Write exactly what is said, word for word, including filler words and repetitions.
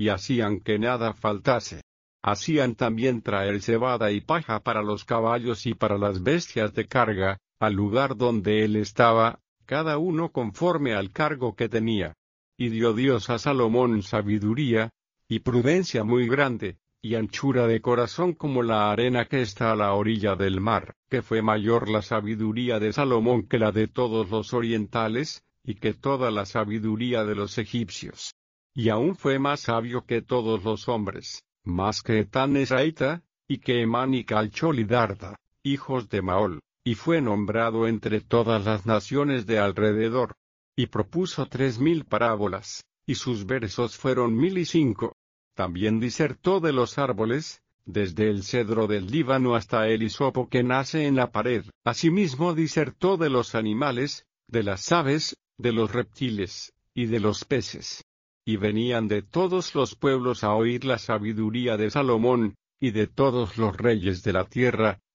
y hacían que nada faltase. Hacían también traer cebada y paja para los caballos y para las bestias de carga, al lugar donde él estaba, cada uno conforme al cargo que tenía. Y dio Dios a Salomón sabiduría, y prudencia muy grande, y anchura de corazón como la arena que está a la orilla del mar, que fue mayor la sabiduría de Salomón que la de todos los orientales, y que toda la sabiduría de los egipcios. Y aún fue más sabio que todos los hombres, más que Etán Esraita, y que Emán y Calchol y Darda, hijos de Maol, y fue nombrado entre todas las naciones de alrededor. Y propuso tres mil parábolas, y sus versos fueron mil y cinco. También disertó de los árboles, desde el cedro del Líbano hasta el hisopo que nace en la pared. Asimismo disertó de los animales, de las aves, de los reptiles, y de los peces. Y venían de todos los pueblos a oír la sabiduría de Salomón, y de todos los reyes de la tierra,